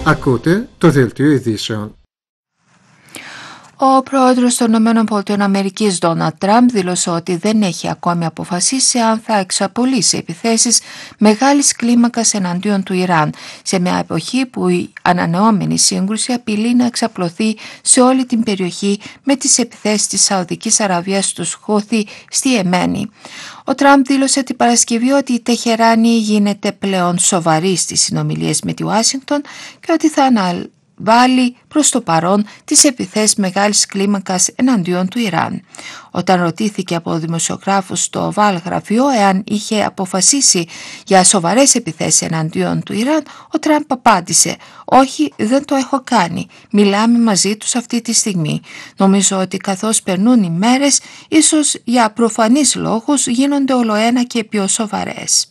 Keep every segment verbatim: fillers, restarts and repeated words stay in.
Ακούτε το Δελτίο Ειδήσεων. Ο πρόεδρος των ΗΠΑ Ντόναλντ Τραμπ δήλωσε ότι δεν έχει ακόμη αποφασίσει αν θα εξαπολύσει επιθέσεις μεγάλης κλίμακας εναντίον του Ιράν, σε μια εποχή που η ανανεώμενη σύγκρουση απειλεί να εξαπλωθεί σε όλη την περιοχή με τις επιθέσεις της Σαουδικής Αραβίας στους Χούθι στη Ιεμένη. Ο Τραμπ δήλωσε την Παρασκευή ότι η Τεχεράνη γίνεται πλέον σοβαρή στις συνομιλίες με τη Ουάσιγκτον και ότι θα αναλάβει βάλει προς το παρόν τις επιθέσεις μεγάλης κλίμακας εναντίον του Ιράν. Όταν ρωτήθηκε από δημοσιογράφους στο Oval γραφείο εάν είχε αποφασίσει για σοβαρές επιθέσεις εναντίον του Ιράν, ο Τραμπ απάντησε «Όχι, δεν το έχω κάνει. Μιλάμε μαζί τους αυτή τη στιγμή. Νομίζω ότι καθώς περνούν οι μέρες, ίσως για προφανείς λόγους γίνονται ολοένα και πιο σοβαρές».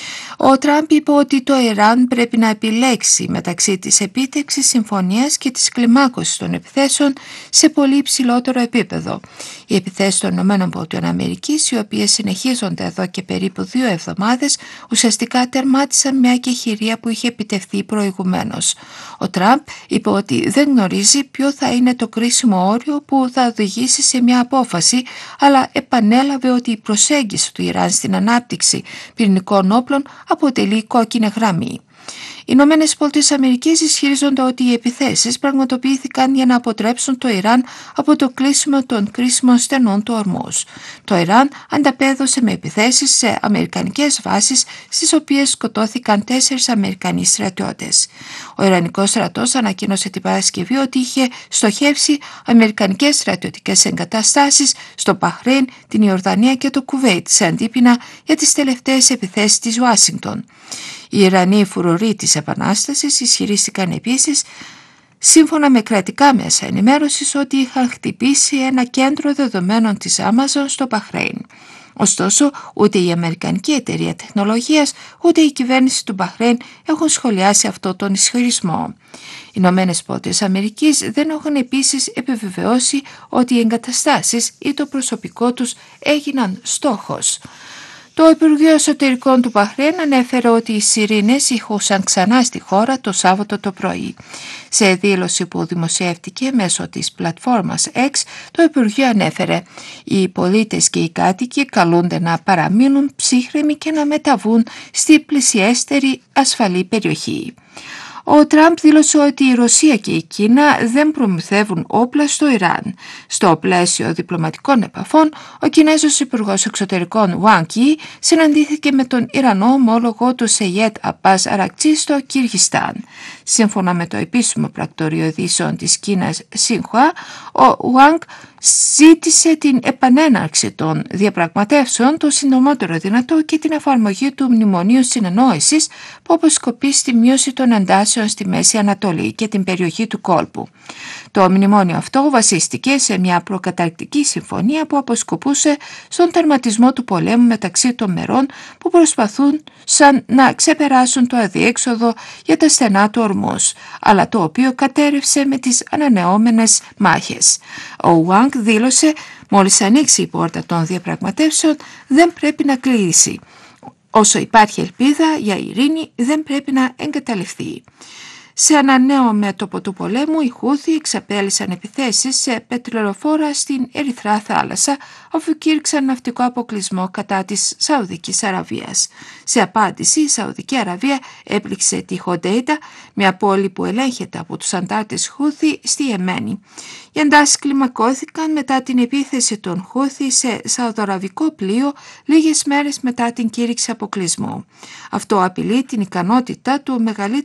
Ο Τραμπ είπε ότι το Ιράν πρέπει να επιλέξει μεταξύ της επίτευξης συμφωνίας και της κλιμάκωσης των επιθέσεων σε πολύ υψηλότερο επίπεδο. Οι επιθέσεις των ΗΠΑ, οι οποίες συνεχίζονται εδώ και περίπου δύο εβδομάδες, ουσιαστικά τερμάτισαν μια κεχηρία που είχε επιτευχθεί προηγουμένως. Ο Τραμπ είπε ότι δεν γνωρίζει ποιο θα είναι το κρίσιμο όριο που θα οδηγήσει σε μια απόφαση, αλλά επανέλαβε ότι η προσέγγιση του Ιράν στην ανάπτυξη πυρηνικών όπλων αποτελεί κόκκινη γραμμή. Οι Ηνωμένες Πολιτείες Αμερικής ισχυρίζονται ότι οι επιθέσεις πραγματοποιήθηκαν για να αποτρέψουν το Ιράν από το κλείσιμο των κρίσιμων στενών του Ορμούζ. Το Ιράν ανταπέδωσε με επιθέσεις σε αμερικανικές βάσεις, στις οποίες σκοτώθηκαν τέσσερις Αμερικανοί στρατιώτες. Ο Ιρανικός στρατός ανακοίνωσε την Παρασκευή ότι είχε στοχεύσει αμερικανικές στρατιωτικές εγκαταστάσεις στο Μπαχρέιν, την Ιορδανία και το Κουβέιτ σε αντίπεινα για τις τελευταίες επιθέσεις της Ουάσιγκτον. Οι Ιρανοί φρουροί της Επανάστασης ισχυρίστηκαν επίσης, σύμφωνα με κρατικά μέσα ενημέρωσης, ότι είχαν χτυπήσει ένα κέντρο δεδομένων της Amazon στο Μπαχρέιν. Ωστόσο, ούτε η Αμερικανική Εταιρεία Τεχνολογίας, ούτε η κυβέρνηση του Μπαχρέιν έχουν σχολιάσει αυτό τον ισχυρισμό. Οι Ηνωμένες Πολιτείες Αμερικής δεν έχουν επίσης επιβεβαιώσει ότι οι εγκαταστάσεις ή το προσωπικό τους έγιναν στόχος. Το Υπουργείο Εσωτερικών του Μπαχρέιν ανέφερε ότι οι σιρήνες ηχούσαν ξανά στη χώρα το Σάββατο το πρωί. Σε δήλωση που δημοσιεύτηκε μέσω της πλατφόρμας X, το Υπουργείο ανέφερε «Οι πολίτες και οι κάτοικοι καλούνται να παραμείνουν ψύχρεμοι και να μεταβούν στη πλησιέστερη ασφαλή περιοχή». Ο Τραμπ δήλωσε ότι η Ρωσία και η Κίνα δεν προμηθεύουν όπλα στο Ιράν. Στο πλαίσιο διπλωματικών επαφών, ο Κινέζος Υπουργός Εξωτερικών Wang Yi συναντήθηκε με τον Ιρανό ομόλογο του Σεγέτ Αμπάς Αρακτσί στο Κυργιστάν. Σύμφωνα με το επίσημο πρακτορείο ειδήσεων της Κίνας Xinhua, ο Wang ζήτησε την επανέναρξη των διαπραγματεύσεων το συντομότερο δυνατό και την εφαρμογή του Μνημονίου Συνεννόησης που αποσκοπεί στη μείωση των εντάσεων στη Μέση Ανατολή και την περιοχή του κόλπου. Το μνημόνιο αυτό βασίστηκε σε μια προκαταρκτική συμφωνία που αποσκοπούσε στον τερματισμό του πολέμου μεταξύ των μερών που προσπαθούν σαν να ξεπεράσουν το αδιέξοδο για τα στενά του Ορμούζ, αλλά το οποίο κατέρευσε με τις ανανεώμενες μάχες. Ο Wang δήλωσε «Μόλις ανοίξει η πόρτα των διαπραγματεύσεων δεν πρέπει να κλείσει. Όσο υπάρχει ελπίδα για ειρήνη δεν πρέπει να εγκαταλειφθεί». Σε ένα νέο μέτωπο του πολέμου, οι Χούθι εξαπέλυσαν επιθέσεις σε πετρελοφόρα στην Ερυθρά θάλασσα, αφού κήρυξαν ναυτικό αποκλεισμό κατά της Σαουδικής Αραβίας. Σε απάντηση, η Σαουδική Αραβία έπληξε τη Χοντέιντα, μια πόλη που ελέγχεται από τους αντάρτες Χούθι στη Ιεμένη. Οι εντάσεις κλιμακώθηκαν μετά την επίθεση των Χούθι σε σαουδαραβικό πλοίο λίγες μέρες μετά την κήρυξη αποκλεισμού. Αυτό απειλεί την ικανότητα του μεγαλύτερου